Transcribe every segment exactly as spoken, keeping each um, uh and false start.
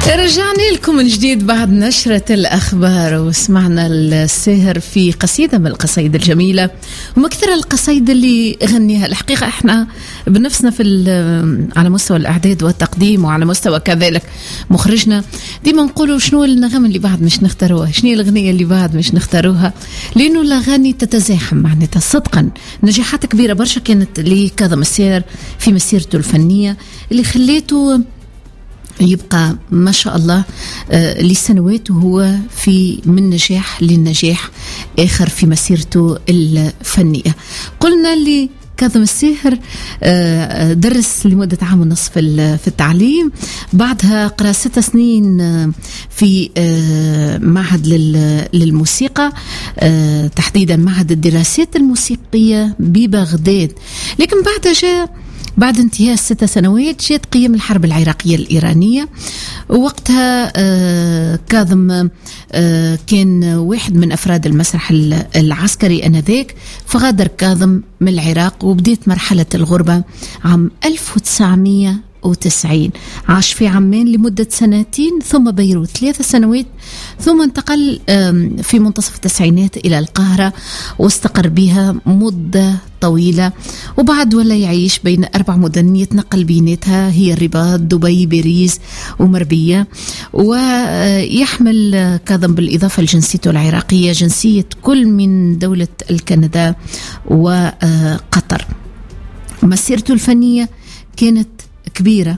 رجعنا لكم من جديد بعد نشرة الأخبار، وسمعنا الساهر في قصيدة من القصيدة الجميلة ومكثر القصيدة اللي غنيها. الحقيقة احنا بنفسنا في على مستوى الإعداد والتقديم وعلى مستوى كذلك مخرجنا ديما نقولوا شنو النغم اللي بعد مش نختاروها، شنو الأغنية اللي بعد مش نختاروها، لأنه الأغاني تتزاحم معناتها. صدقا نجاحات كبيرة برشا كانت لكاظم الساهر في مسيرته الفنية اللي خليته يبقى ما شاء الله آه لسنوات وهو في من نجاح للنجاح آخر في مسيرته الفنية. قلنا لي كاظم الساهر آه درس لمدة عام ونصف في التعليم، بعدها قرأ ست سنين في آه معهد للموسيقى، آه تحديدا معهد الدراسات الموسيقية ببغداد. لكن بعدها جاء بعد انتهاء الست سنوات جاءت قيام الحرب العراقية الإيرانية، ووقتها آه كاظم آه كان واحد من أفراد المسرح العسكري أنذاك، فغادر كاظم من العراق وبدأت مرحلة الغربة عام ألف وتسعمية وتسعين. عاش في عمان لمدة سنتين، ثم بيروت ثلاث سنوات، ثم انتقل في منتصف التسعينات إلى القاهرة واستقر بها مدة طويلة، وبعد ولا يعيش بين أربع مدن يتنقل بيناتها هي الرباط، دبي، باريس ومربية. ويحمل كاظم بالإضافة لجنسيته العراقية جنسية كل من دولة الكندا وقطر. مسيرته الفنية كانت كبيرة.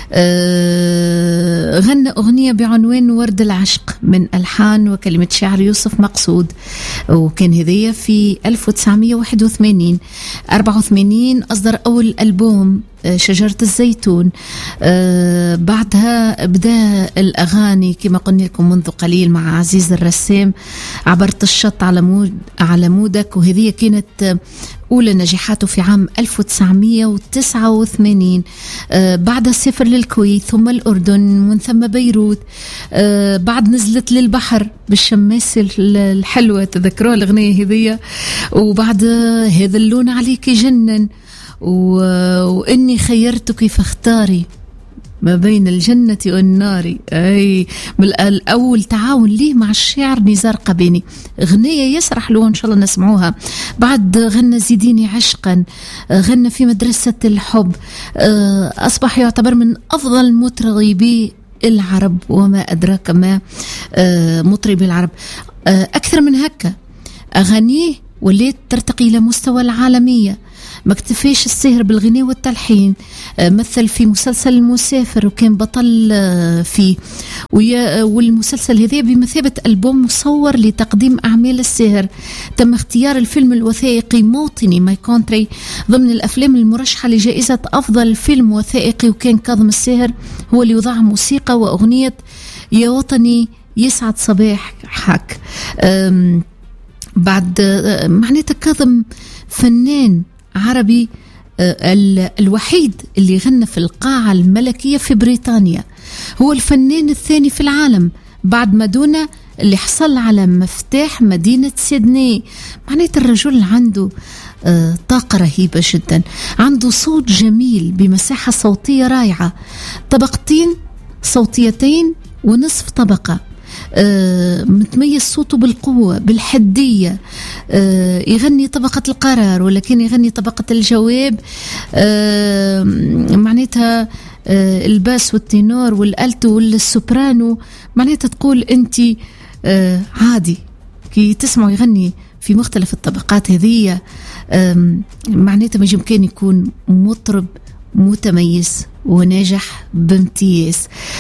آه غنى أغنية بعنوان ورد العشق من ألحان وكلمة شعر يوسف مقصود، وكان هذية في ألف وتسعمية وواحد وثمانين. أربعة وثمانين أصدر أول ألبوم شجرة الزيتون. آه بعدها بدأ الأغاني كما قلنا لكم منذ قليل مع عزيز الرسام، عبرت الشط على مود على مودك، وهذه كانت أولى نجاحاته في عام ألف وتسعمية وتسعة وثمانين. آه بعد السفر للكويت ثم الأردن ومن ثم بيروت. آه بعد نزلت للبحر بالشماس الحلوة، تذكروا الأغنية هذه، وبعد هذا اللون عليك جنن، وإني خيرتك فاختاري ما بين الجنة والنار. أي من الأول تعاون ليه مع الشاعر نزار قباني، غنية يسرح له إن شاء الله نسمعوها. بعد غنى زيديني عشقا، غنى في مدرسة الحب، أصبح يعتبر من أفضل مطربي العرب، وما أدراك ما مطربي العرب. أكثر من هكا أغانيه وليت ترتقي إلى مستوى العالمية. ما اكتفيش الساهر بالغناء والتلحين، مثل في مسلسل المسافر وكان بطل فيه، والمسلسل هذا بمثابة ألبوم مصور لتقديم أعمال الساهر. تم اختيار الفيلم الوثائقي موطني ماي كونتري ضمن الأفلام المرشحة لجائزة أفضل فيلم وثائقي، وكان كاظم الساهر هو اللي وضع موسيقى وأغنية يا وطني يسعد صباحك. بعد معناتها كاظم فنان عربي الوحيد اللي غنى في القاعة الملكية في بريطانيا، هو الفنان الثاني في العالم بعد مادونا اللي حصل على مفتاح مدينة سيدني. معناتها الرجل عنده طاقة رهيبة جدا، عنده صوت جميل بمساحة صوتية رائعة، طبقتين صوتيتين ونصف طبقة. آه، متميز صوته بالقوة بالحدية. آه، يغني طبقة القرار ولكن يغني طبقة الجواب. آه، معناتها آه، الباس والتينور والألتو والسوبرانو، معناتها تقول أنت آه، عادي كي تسمعوا يغني في مختلف الطبقات هذه. آه، معناتها ما يمكن يكون مطرب متميز وناجح بامتياز.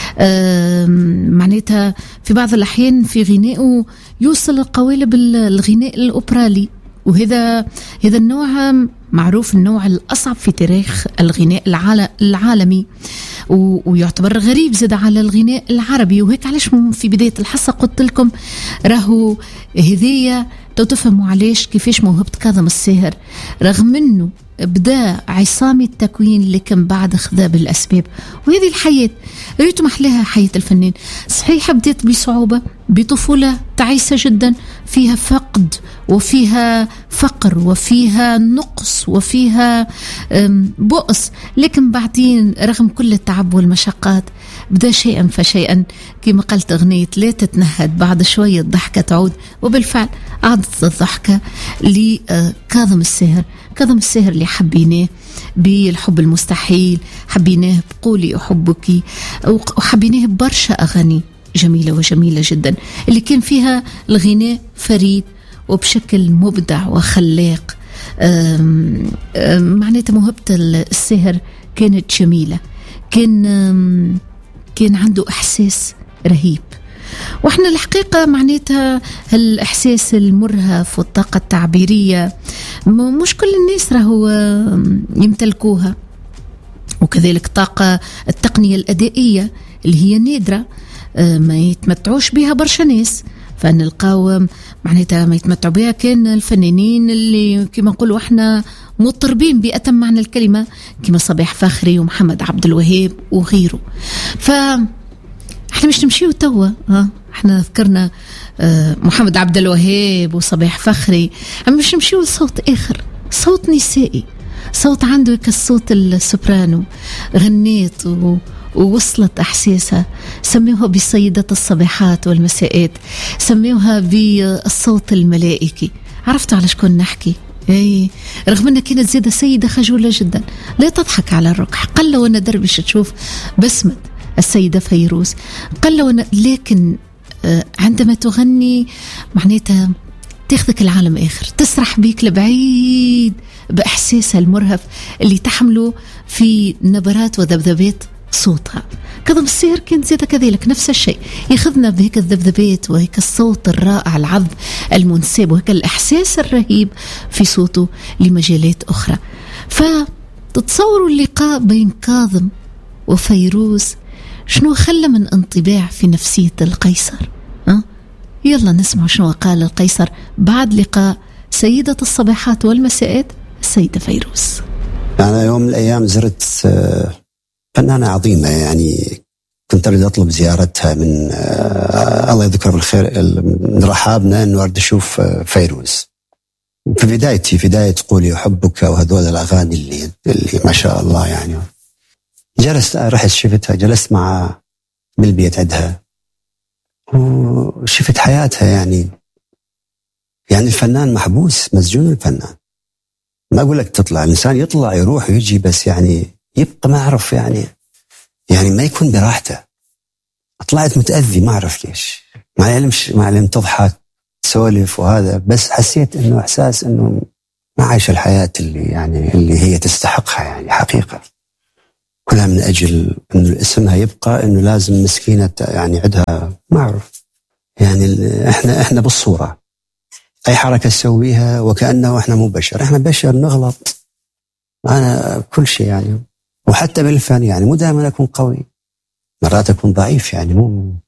معناتها في بعض الأحيان في غنائه يوصل القوالب الغناء الأوبرالي، وهذا هذا النوع معروف النوع الأصعب في تاريخ الغناء العالمي، ويعتبر غريب زاد على الغناء العربي. وهيك علاش في بداية الحصة قلت لكم راهو هذية لو تفهموا علاش كيفاش موهبة كاظم الساهر رغم انه بدا عصامي التكوين لكن بعد خذا بالأسباب. وهذه الحياة ريتم أحلاها حياة الفنان. صحيح بدأت بصعوبة، بطفولة تعيسة جدا فيها فقد وفيها فقر وفيها نقص وفيها بؤس، لكن بعدين رغم كل التعب والمشقات بدأ شيئا فشيئا كما قلت أغنية لا تتنهد، بعد شوية الضحكة تعود. وبالفعل عادت الضحكة لكاظم الساهر. كاظم الساهر اللي حبيناه بالحب المستحيل، حبيناه بقولي أحبك، وحبيناه برشا أغاني جميلة وجميلة جدا اللي كان فيها الغناء فريد وبشكل مبدع وخلاق. معناته موهبة السهر كانت جميلة، كان كان عنده إحساس رهيب. وإحنا الحقيقة معناتها هالإحساس المرهف والطاقة التعبيرية مش كل الناس راهو يمتلكوها، وكذلك طاقة التقنية الأدائية اللي هي نادرة ما يتمتعوش بها برشا ناس. فنلقاو معناتها ما يتمتعوا بها كان الفنانين اللي كما نقولوا احنا مطربين بأتم معنى الكلمة، كما صباح فخري ومحمد عبد الوهاب وغيره. ف احنا مش نمشيو توا، ها احنا ذكرنا اه محمد عبد الوهاب وصباح فخري، اما مش نمشيو لصوت اخر، صوت نسائي، صوت عنده كالصوت السوبرانو، غنيت و ووصلت أحساسها، سميوها بسيدة الصباحات والمساءات، سميوها بالصوت الملائكي. عرفتوا على شكون نحكي؟ اي رغم انها كانت زيادة سيدة خجولة جدا، لا تضحك على الركح، قل وانا دربش تشوف بسمة السيدة فيروز، قل وانا، لكن عندما تغني معناتها تاخذك العالم آخر، تسرح بيك لبعيد بإحساسها المرهف اللي تحمله في نبرات وذبذبات صوتها. كاظم الساهر كان زيادة كذلك نفس الشيء، ياخذنا بهيك الذبذبات وهيك الصوت الرائع العذب المنساب وهيك الإحساس الرهيب في صوته لمجالات أخرى. فتتصوروا اللقاء بين كاظم وفيروز شنو خلى من انطباع في نفسية القيصر؟ أه؟ يلا نسمع شنو قال القيصر بعد لقاء سيدة الصباحات والمساءات السيدة فيروز. أنا يوم من الأيام زرت فنانة عظيمة، يعني كنت أريد أطلب زيارتها من آه الله يذكر بالخير، من رحابنا أنه أريد أشوف آه فيروز. في بدايتي في بداية قولي أحبك وهذول الأغاني اللي, اللي ما شاء الله يعني، جلست رحت شفتها، جلست مع بالبيت عندها وشفت حياتها. يعني يعني الفنان محبوس مسجون، الفنان ما أقول لك تطلع، الإنسان يطلع يروح ويجي، بس يعني يبقى ما أعرف يعني يعني ما يكون براحته. طلعت متأذي ما أعرف ليش، مع العلم مع العلم تضحك تسولف وهذا، بس حسيت إنه إحساس إنه ما عايش الحياة اللي يعني اللي هي تستحقها، يعني حقيقة كلها من أجل إنه اسمها يبقى، إنه لازم مسكينة يعني عندها ما أعرف يعني إحنا إحنا بالصورة أي حركة تسويها وكأنه إحنا مو بشر، إحنا بشر نغلط، أنا كل شيء يعني. وحتى بالفن يعني مو دائما أكون قوي، مرات أكون ضعيف، يعني مو